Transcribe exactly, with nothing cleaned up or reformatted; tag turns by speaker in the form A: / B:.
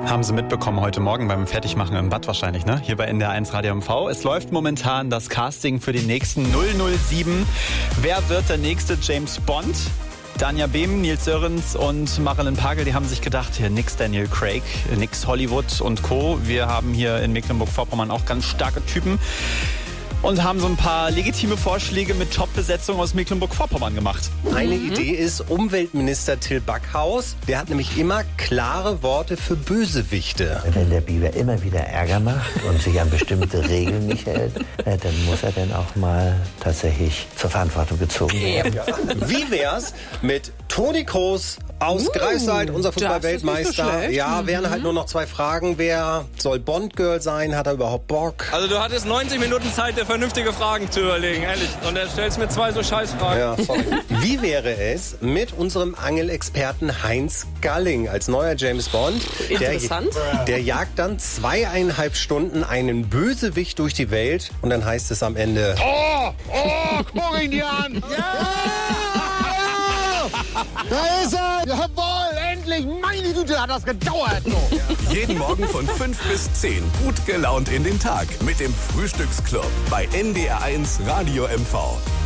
A: Haben Sie mitbekommen heute Morgen beim Fertigmachen im Bad wahrscheinlich, ne? Hier bei N D R eins Radio M V. Es läuft momentan das Casting für den nächsten null null sieben. Wer wird der nächste James Bond? Danja Behm, Nils Sörens und Marilyn Pagel, die haben sich gedacht, hier nix Daniel Craig, nix Hollywood und Co. Wir haben hier in Mecklenburg-Vorpommern auch ganz starke Typen. Und haben so ein paar legitime Vorschläge mit Top-Besetzung aus Mecklenburg-Vorpommern gemacht.
B: Eine mhm. Idee ist Umweltminister Till Backhaus. Der hat nämlich immer klare Worte für Bösewichte.
C: Wenn der Biber immer wieder Ärger macht und sich an bestimmte Regeln nicht hält, äh, dann muss er dann auch mal tatsächlich zur Verantwortung gezogen werden.
B: Ja. Wie wär's mit Toni Kroos aus uh, Greifswald, unser Fußball-Weltmeister? So ja, wären mhm. halt nur noch zwei Fragen. Wer soll Bond-Girl sein? Hat er überhaupt Bock?
D: Also du hattest neunzig Minuten Zeit, dir vernünftige Fragen zu überlegen, ehrlich. Und er stellst mir zwei so Scheißfragen.
B: Ja, sorry. Wie wäre es mit unserem Angelexperten Heinz Galling als neuer James Bond?
E: Interessant.
B: Der, der jagt dann zweieinhalb Stunden einen Bösewicht durch die Welt und dann heißt es am Ende:
F: Oh, oh, guck ihn dir an! Ja! Da ist er! Jawohl, endlich! Meine Güte, hat das gedauert! So.
G: Jeden Morgen von fünf bis zehn gut gelaunt in den Tag mit dem Frühstücksclub bei N D R eins Radio M V.